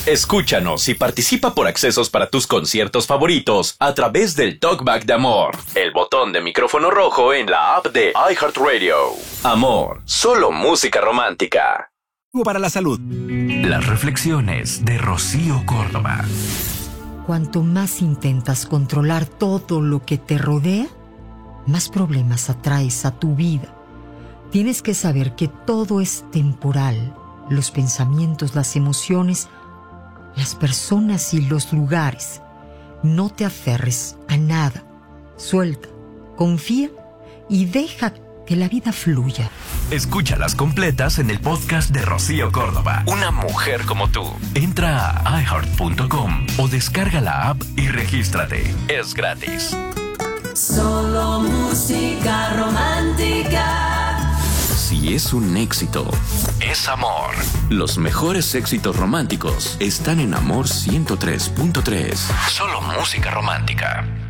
Escúchanos y participa por accesos para tus conciertos favoritos a través del Talkback de Amor, el botón de micrófono rojo en la app de iHeartRadio. Amor, solo música romántica. Para la salud. Las reflexiones de Rocío Córdoba. Cuanto más intentas controlar todo lo que te rodea, más problemas atraes a tu vida. Tienes que saber que todo es temporal. Los pensamientos, las emociones, las personas y los lugares. No te aferres a nada. Suelta, confía y deja que la vida fluya. Escúchalas completas en el podcast de Rocío Córdoba. Una mujer como tú. Entra a iHeart.com o descarga la app y regístrate. Es gratis. Solo música romántica. Si es un éxito, Es amor. los mejores éxitos románticos están en Amor 103.3. Solo música romántica.